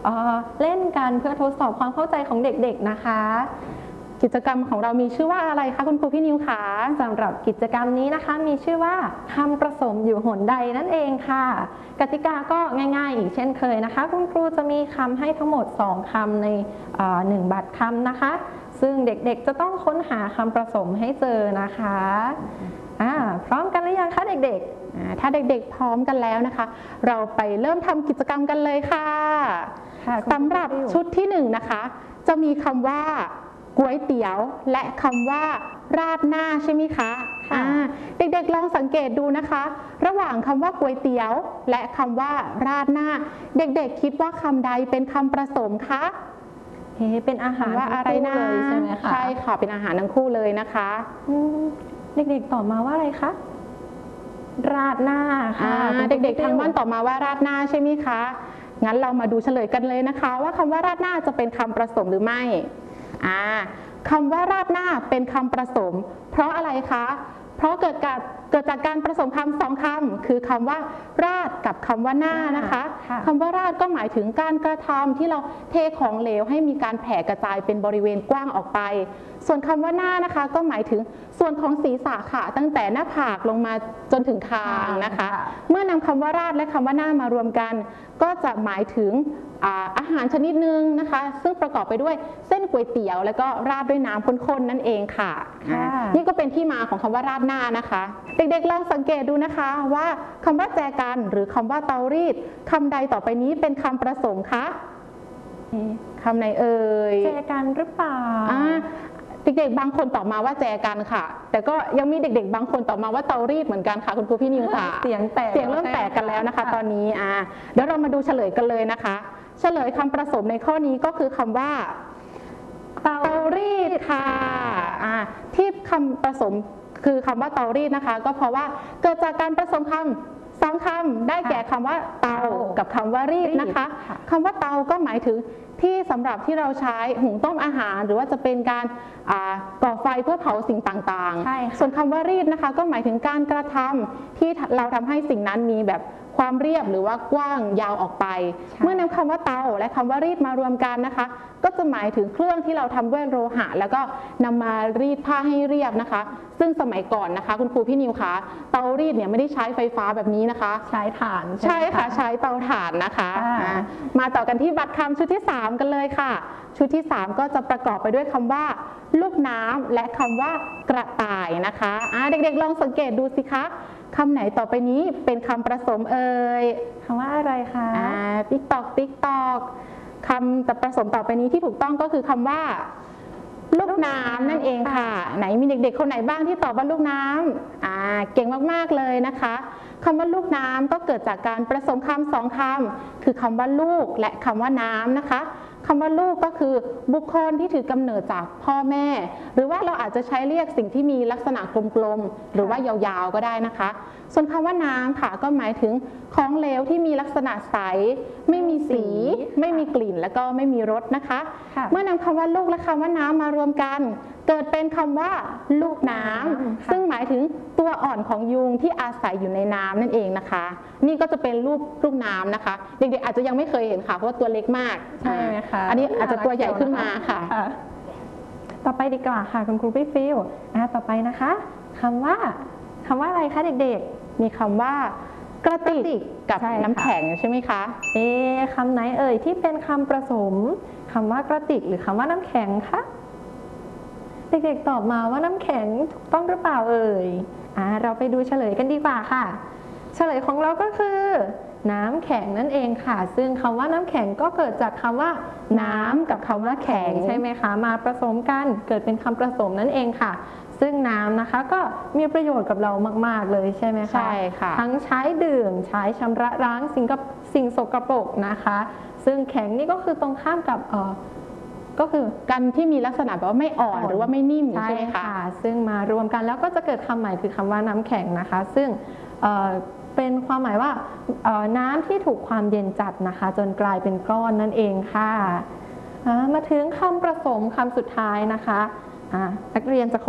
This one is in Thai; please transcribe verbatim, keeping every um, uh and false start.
เล่นกันเพื่อทดสอบความเข้าใจของเด็กๆนะคะกิจกรรมของเรามีชื่อว่าอะไรคะคุณครูพี่นิวคะสำหรับกิจกรรมนี้นะคะมีชื่อว่าคำผสมอยู่หนใดนั่นเองค่ะกติกาก็ง่ายๆอีกเช่นเคยนะคะคุณครูจะมีคำให้ทั้งหมดสองคำในหนึ่งบัตรคำนะคะซึ่งเด็กๆจะต้องค้นหาคำผสมให้เจอนะคะอ่าพร้อมกันหรือยังคะเด็กๆถ้าเด็กๆพร้อมกันแล้วนะคะเราไปเริ่มทำกิจกรรมกันเลยค่ะสำหรับชุดที่หนึ่งนะคะจะมีคำว่าก๋วยเตี๋ยวและคำว่าราดหน้าใช่ไหมคะะเด็กๆลองสังเกตดูนะคะระหว่างคำว่าก๋วยเตี๋ยวและคำว่าราดหน้าเด็กๆคิดว่าคำใดเป็นคำผสมคะเฮ้เป็นอาหารว่าอะไรนะใช่ไหมคะใช่ค่ะเป็นอาหารทั้งคู่เลยนะคะเด็กๆตอบมาว่าอะไรคะราดหน้าค่ะเด็กๆทางบ้านตอบมาว่าราดหน้าใช่ไหมคะงั้นเรามาดูเฉลยกันเลยนะคะว่าคำว่าราดหน้าจะเป็นคำผสมหรือไม่คำว่าราดหน้าเป็นคำผสมเพราะอะไรคะเพราะเกิดจากเกิดจากการผสมคำสองคำคือคำว่าราดกับคำว่าหน้านะคะคำว่าราดก็หมายถึงการกระทำที่เราเทของเหลวให้มีการแผ่กระจายเป็นบริเวณกว้างออกไปส่วนคำว่าหน้านะคะก็หมายถึงส่วนของศีรษะค่ะตั้งแต่หน้าผากลงมาจนถึงคางนะคะเมื่อนำคำว่าราดและคำว่าหน้ามารวมกันก็จะหมายถึงอาหารชนิดหนึ่งนะคะซึ่งประกอบไปด้วยเส้นก๋วยเตี๋ยวแล้วก็ราดด้วยน้ำข้นๆนั่นเองค่ะนี่ก็เป็นที่มาของคำว่าราดหน้านะคะเด็กๆลองสังเกตดูนะคะว่าคำว่าแจกันหรือคำว่าเตารีดคำใดต่อไปนี้เป็นคำผสมคะคำไหนเอ่ยแจกันหรือเปล่าเด็กๆบางคนตอบมาว่าแจกันค่ะแต่ก็ยังมีเด็กๆบางคนตอบมาว่าเตารีดเหมือนกันค่ะคุณครูพี่นิวค่ะเสียงแตกเสียงเริ่มแตกกันแล้วนะคะตอนนี้อ่าเดี๋ยวเรามาดูเฉลยกันเลยนะคะเฉลยคำผสมในข้อนี้ก็คือคำว่าเตารีดค่ะอ่าที่คำผสมคือคำว่าเตารีดนะคะก็เพราะว่าเกิดจากการผสมคำสองคำได้แก่คำว่าเตากับคำว่ารีดนะคะคำว่าเตาก็หมายถึงที่สำหรับที่เราใช้หุงต้มอาหารหรือว่าจะเป็นการก่อไฟเพื่อเผาสิ่งต่างๆส่วนคำว่ารีดนะคะก็หมายถึงการกระทำที่เราทำให้สิ่งนั้นมีแบบความเรียบหรือว่ากว้างยาวออกไปเมื่อนำคำว่าเตาและคำว่ารีดมารวมกันนะคะก็จะหมายถึงเครื่องที่เราทำด้วยโลหะแล้วก็นำมารีดผ้าให้เรียบนะคะซึ่งสมัยก่อนนะคะคุณครูพี่นิวคะเตารีดเนี่ยไม่ได้ใช้ไฟฟ้าแบบนี้นะคะใช้ถ่านใช่ค่ะใช้เตาถ่านนะคะมาต่อกันที่บัตรคำชุดที่สามกันเลยค่ะชุดที่สามก็จะประกอบไปด้วยคำว่าลูกน้ำและคำว่ากระต่ายนะคะเด็กๆลองสังเกตดูสิคะคำไหนต่อไปนี้เป็นคำผสมเอ่ยคำว่าอะไรคะติ๊กตอกติ๊กตอกคำผสมต่อไปนี้ที่ถูกต้องก็คือคำว่าลูกน้ำนั่นเองค่ะไหนมีเด็กๆคนไหนบ้างที่ตอบว่าลูกน้ำอ่าเก่งมากๆเลยนะคะคำว่าลูกน้ำก็เกิดจากการผสมคำสองคำคือคำว่าลูกและคำว่าน้ำนะคะคำว่าลูกก็คือบุคคลที่ถือกำเนิดจากพ่อแม่หรือว่าเราอาจจะใช้เรียกสิ่งที่มีลักษณะกลมๆหรือว่ายาวๆก็ได้นะคะส่วนคำว่าน้ำค่ะก็หมายถึงของเหลวที่มีลักษณะใสไม่มีสีไม่มีกลิ่นและก็ไม่มีรสนะคะเมื่อนำคำว่าลูกและคำว่าน้ำมารวมกันเกิดเป็นคำว่าลูกน้ำซึ่งหมายถึงตัวอ่อนของยุงที่อาศัยอยู่ในน้ำนั่นเองนะคะนี่ก็จะเป็นรูปลูกน้ำนะคะเด็กๆอาจจะยังไม่เคยเห็นค่ะเพราะว่าตัวเล็กมากใช่ไหมคะอันนี้อาจจะตัวใหญ่ขึ้นมาค่ะต่อไปดีกว่าค่ะคุณครูพี่ฟิลต่อไปนะคะคำว่าคำว่าอะไรคะเด็กๆมีคำว่ากระติกกับน้ำแข็งใช่ไหมคะเอ๊ะคำไหนเอ่ยที่เป็นคำผสมคำว่ากระติกหรือคำว่าน้ำแข็งคะเด็กๆตอบมาว่าน้ำแข็งถูกต้องหรือเปล่าเอ่ยอ่าเราไปดูเฉลยกันดีกว่าค่ะเฉลยของเราก็คือน้ำแข็งนั่นเองค่ะซึ่งคำว่าน้ำแข็งก็เกิดจากคำว่าน้ำกับคำว่าแข็งใช่ไหมคะมาผสมกันเกิดเป็นคำผสมนั่นเองค่ะซึ่งน้ำนะคะก็มีประโยชน์กับเรามากๆเลยใช่ไหมคะใช่ค่ะทั้งใช้ดื่มใช้ชำระล้างสิ่งกับสิ่งสกปรกนะคะซึ่งแข็งนี่ก็คือตรงข้ามกับเอ่อก็คือการที่มีลักษณะแบบว่าไม่อ่อนหรือว่าไม่นิ่มใช่ไหมคะซึ่งมารวมกันแล้วก็จะเกิดคำใหม่คือคำว่าน้ำแข็งนะคะซึ่งเป็นความหมายว่าน้ำที่ถูกความเย็นจัดนะคะจนกลายเป็นก้อนนั่นเองค่ะมาถึงคำผสมคำสุดท้ายนะคะนักเรียนจะ